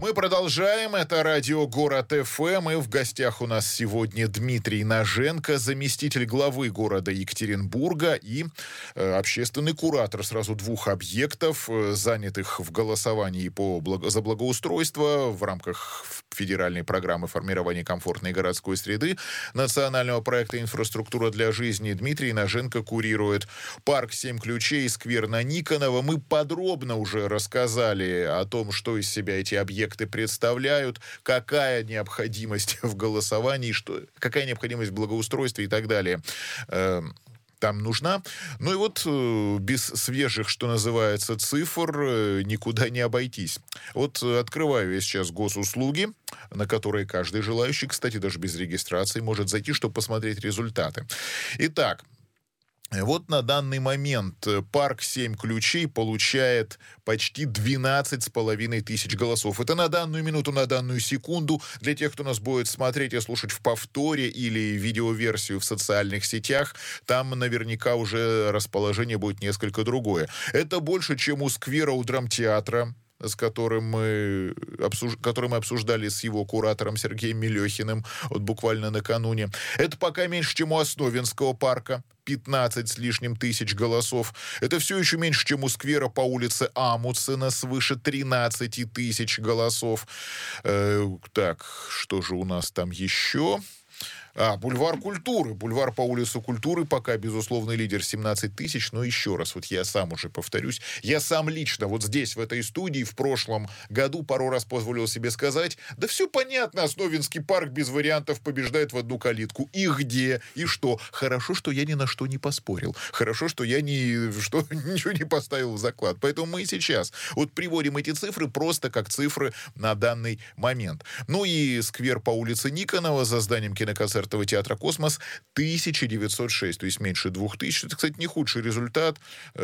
Мы продолжаем. Это радио «Город ФМ». И в гостях у нас сегодня Дмитрий Ноженко, заместитель главы города Екатеринбурга и общественный куратор сразу двух объектов, занятых в голосовании за благоустройство в рамках федеральной программы формирования комфортной городской среды национального проекта «Инфраструктура для жизни». Дмитрий Ноженко курирует парк «Семь ключей» и сквер на Никонова. Мы подробно уже рассказали о том, что из себя эти объекты представляют, какая необходимость в голосовании, какая необходимость в благоустройстве и так далее там нужна. Ну и вот без свежих, что называется, цифр никуда не обойтись. Вот открываю я сейчас госуслуги, на которые каждый желающий, кстати, даже без регистрации, может зайти, чтобы посмотреть результаты. Итак, вот на данный момент парк «Семь ключей» получает почти 12,5 тысяч голосов. Это на данную минуту, на данную секунду. Для тех, кто нас будет смотреть и слушать в повторе или видеоверсию в социальных сетях, там наверняка уже расположение будет несколько другое. Это больше, чем у сквера у драмтеатра, который мы обсуждали с его куратором Сергеем Мелехиным вот буквально накануне. Это пока меньше, чем у Основинского парка, 15 с лишним тысяч голосов. Это все еще меньше, чем у сквера по улице Амуцина, свыше 13 тысяч голосов. Так, что же у нас там еще? Бульвар культуры. Бульвар по улице Культуры пока безусловный лидер, 17 тысяч. Но еще раз, вот я сам уже повторюсь, я сам лично вот здесь, в этой студии, в прошлом году пару раз позволил себе сказать, да все понятно, Основинский парк без вариантов побеждает в одну калитку. И где, и что. Хорошо, что я ни на что не поспорил. Хорошо, что я ничего не поставил в заклад. Поэтому мы и сейчас вот приводим эти цифры просто как цифры на данный момент. Ну и сквер по улице Никонова за зданием киноконцерта театра «Космос» 1906, то есть меньше 2000. Это, кстати, не худший результат.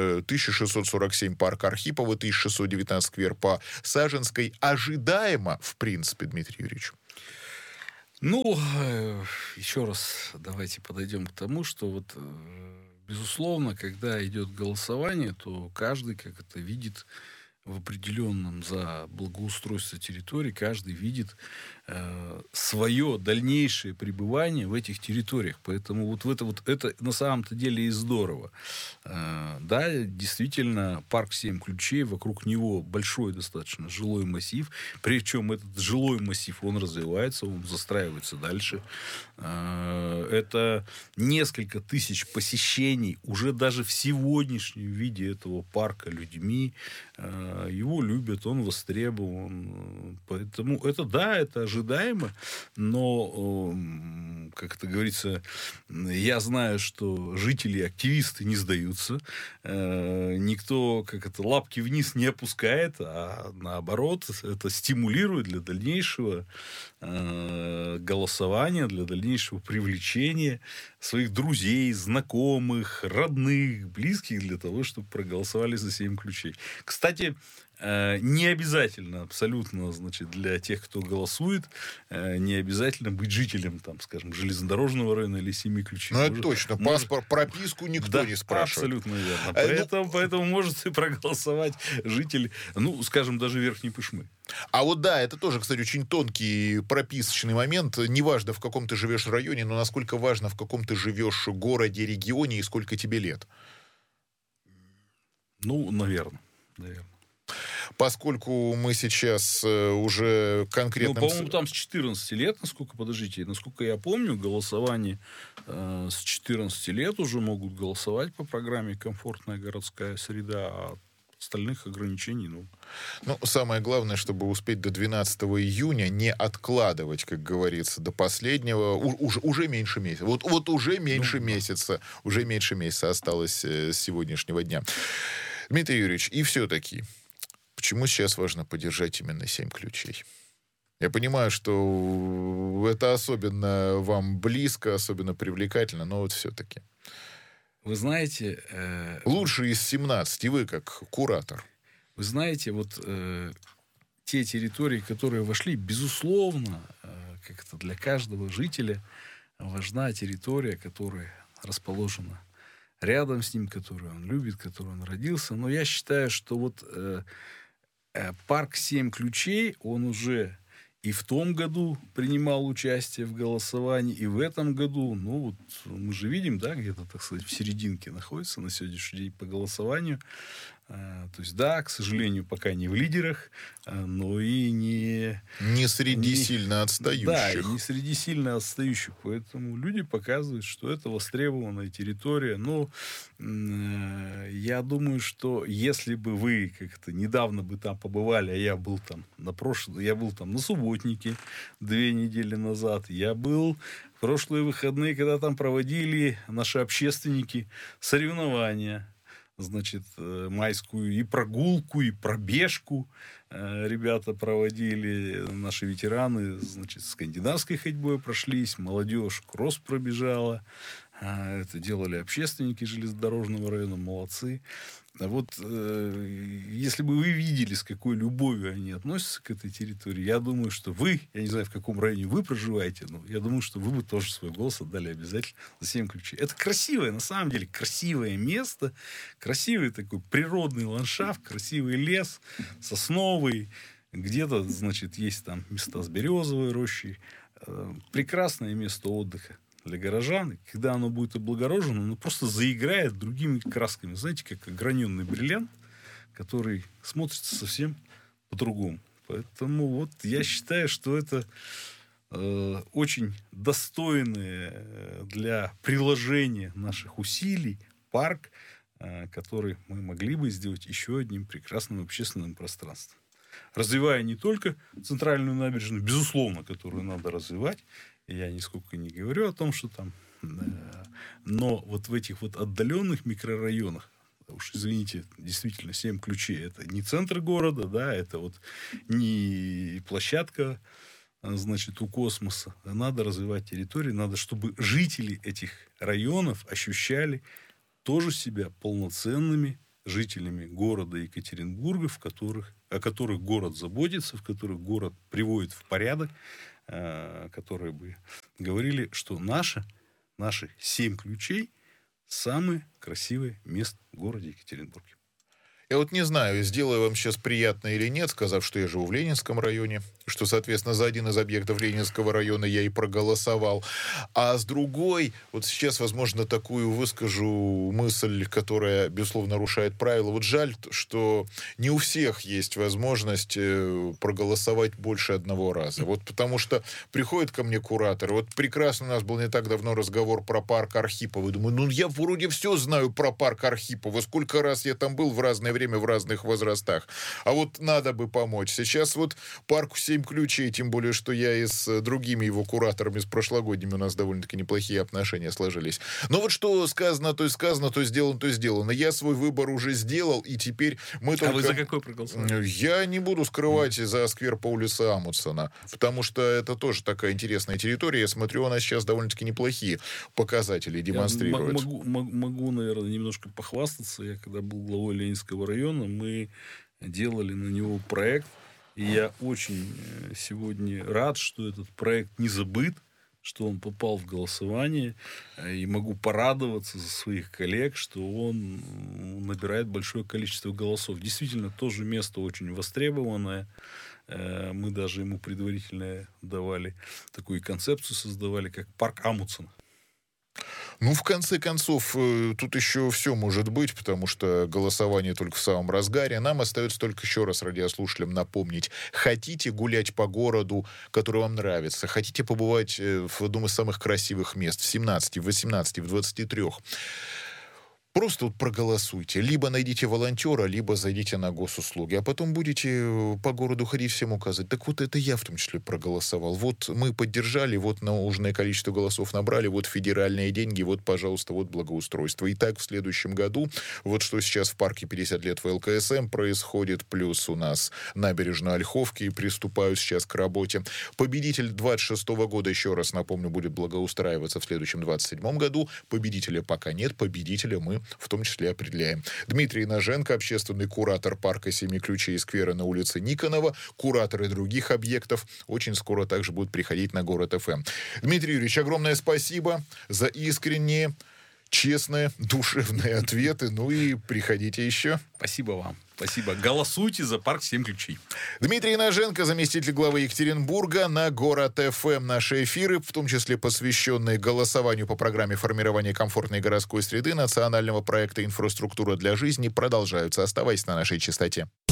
1647 парк Архипова, 1619 сквер по Саженской. Ожидаемо, в принципе, Дмитрий Юрьевич. Ну, еще раз давайте подойдем к тому, что вот, безусловно, когда идет голосование, то каждый, как это видит, в определенном за благоустройство территории, каждый видит свое дальнейшее пребывание в этих территориях. Поэтому это на самом-то деле и здорово. Да, действительно, парк «Семь ключей», вокруг него большой достаточно жилой массив. Причем этот жилой массив, он развивается, он застраивается дальше. Это несколько тысяч посещений уже даже в сегодняшнем виде этого парка людьми. Его любят, он востребован. Поэтому это ожидаемо, но, как это говорится, я знаю, что жители и активисты не сдаются. Никто, лапки вниз не опускает, а наоборот, это стимулирует для дальнейшего голосования, для дальнейшего привлечения своих друзей, знакомых, родных, близких для того, чтобы проголосовали за 7 ключей. Кстати, не обязательно абсолютно, для тех, кто голосует, не обязательно быть жителем, железнодорожного района или 7 ключей. Это точно. Паспорт, прописку никто не спрашивает. Абсолютно верно. Поэтому можете проголосовать житель, даже Верхней Пышмы. Это тоже, кстати, очень тонкий прописочный момент. Неважно, в каком ты живешь районе, но насколько важно, в каком ты живешь городе, регионе и сколько тебе лет. Наверное. Поскольку мы сейчас уже конкретно... по-моему, там с 14 лет, насколько я помню, голосование с 14 лет уже могут голосовать по программе «Комфортная городская среда», а остальных ограничений, самое главное, чтобы успеть до 12 июня, не откладывать, как говорится, до последнего. Уже меньше месяца. Уже меньше месяца. Уже меньше месяца осталось с сегодняшнего дня. Дмитрий Юрьевич, и все-таки, почему сейчас важно поддержать именно 7 ключей? Я понимаю, что это особенно вам близко, особенно привлекательно, но все-таки. Вы знаете... Лучше из 17, и вы как куратор. Вы знаете, те территории, которые вошли, безусловно, для каждого жителя важна территория, которая расположена рядом с ним, которую он любит, которой он родился. Но я считаю, что Парк «Семь ключей», он уже и в том году принимал участие в голосовании, и в этом году, ну, вот мы же видим, да, где-то, так сказать, в серединке находится на сегодняшний день по голосованию. То есть, да, к сожалению, пока не в лидерах, но и не среди сильно отстающих. Да, и не среди сильно отстающих. Поэтому люди показывают, что это востребованная территория. Но я думаю, что если бы вы как-то недавно бы там побывали, а я был там я был там на Субботнике 2 недели назад, я был в прошлые выходные, когда там проводили наши общественники соревнования, значит, майскую и прогулку, и пробежку ребята проводили, наши ветераны, значит, скандинавской ходьбой прошлись, молодежь кросс пробежала, это делали общественники железнодорожного района, молодцы. А вот если бы вы видели, с какой любовью они относятся к этой территории, я думаю, что вы, я не знаю, в каком районе вы проживаете, но я думаю, что вы бы тоже свой голос отдали обязательно за 7 ключей. Это красивое, на самом деле, красивое место, красивый такой природный ландшафт, красивый лес, сосновый, где-то, значит, есть там места с березовой рощей. Прекрасное место отдыха для горожан. Когда оно будет облагорожено, оно просто заиграет другими красками. Знаете, как ограненный бриллиант, который смотрится совсем по-другому. Поэтому вот я считаю, что это очень достойный для приложения наших усилий парк, который мы могли бы сделать еще одним прекрасным общественным пространством. Развивая не только центральную набережную, безусловно, которую надо развивать, я нисколько не говорю о том, что там... Но вот в этих вот отдаленных микрорайонах, уж извините, действительно, 7 ключей, это не центр города, да, это вот не площадка, значит, у космоса. Надо развивать территории, надо, чтобы жители этих районов ощущали тоже себя полноценными жителями города Екатеринбурга, о которых город заботится, в которых город приводит в порядок, которые бы говорили, что наши 7 ключей самые красивые места в городе Екатеринбурге. Я вот не знаю, сделаю вам сейчас приятно или нет, сказав, что я живу в Ленинском районе, что, соответственно, за один из объектов Ленинского района я и проголосовал. А с другой, вот сейчас, возможно, такую выскажу мысль, которая, безусловно, нарушает правила. Вот жаль, что не у всех есть возможность проголосовать больше одного раза. Вот потому что приходит ко мне куратор. Вот прекрасно у нас был не так давно разговор про парк Архипова. Думаю, ну я вроде все знаю про парк Архипова. Сколько раз я там был в разное время, в разных возрастах. А вот надо бы помочь. Сейчас вот парку 7 ключей, тем более, что я и с другими его кураторами, с прошлогодними у нас довольно-таки неплохие отношения сложились. Но вот что сказано, то сделано, то сделано. Я свой выбор уже сделал, и теперь мы только... А вы за какой проголосовали? Я не буду скрывать за сквер по улице Амундсена, потому что это тоже такая интересная территория. Я смотрю, она сейчас довольно-таки неплохие показатели демонстрирует. Я могу, наверное, немножко похвастаться. Я когда был главой Ленинского района, мы делали на него проект. И я очень сегодня рад, что этот проект не забыт, что он попал в голосование. И могу порадоваться за своих коллег, что он набирает большое количество голосов. Действительно, тоже место очень востребованное. Мы даже ему предварительно давали такую концепцию, создавали, как парк Амундсена. Ну, в конце концов, тут еще все может быть, потому что голосование только в самом разгаре. Нам остается только еще раз радиослушателям напомнить. Хотите гулять по городу, который вам нравится? Хотите побывать в одном из самых красивых мест? В 17, в 18, в 23? Просто вот проголосуйте. Либо найдите волонтера, либо зайдите на госуслуги. А потом будете по городу ходить, всем указывать. Так вот это я в том числе проголосовал. Вот мы поддержали, вот нужное количество голосов набрали, вот федеральные деньги, вот, пожалуйста, вот благоустройство. И так в следующем году, вот что сейчас в парке 50 лет ВЛКСМ происходит, плюс у нас набережная Ольховки приступают сейчас к работе. Победитель 26-го года, еще раз напомню, будет благоустраиваться в следующем 27-м году. Победителя пока нет, победителя мы в том числе определяем. Дмитрий Ноженко, общественный куратор парка 7 ключей и сквера на улице Никонова, кураторы других объектов очень скоро также будут приходить на Город ФМ. Дмитрий Юрьевич, огромное спасибо за искренние, честные, душевные ответы. Ну и приходите еще. Спасибо вам. Спасибо. Голосуйте за парк 7 ключей. Дмитрий Ноженко, заместитель главы Екатеринбурга, на Город ФМ. Наши эфиры, в том числе посвященные голосованию по программе формирования комфортной городской среды национального проекта «Инфраструктура для жизни», продолжаются. Оставайтесь на нашей частоте.